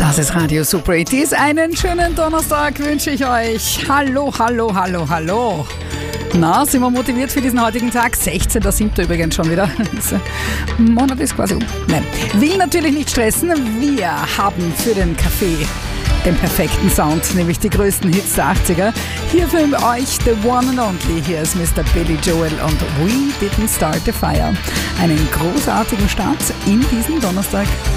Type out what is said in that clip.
Das ist Radio Super 80s. Einen schönen Donnerstag wünsche ich euch. Hallo, hallo, hallo, hallo. Na, sind wir motiviert für diesen heutigen Tag? 16.07. übrigens schon wieder. Der Monat ist quasi um. Nein, will natürlich nicht stressen. Wir haben für den Kaffee den perfekten Sound, nämlich die größten Hits der 80er. Hier für euch The One and Only. Hier ist Mr. Billy Joel und We Didn't Start the Fire. Einen großartigen Start in diesen Donnerstag.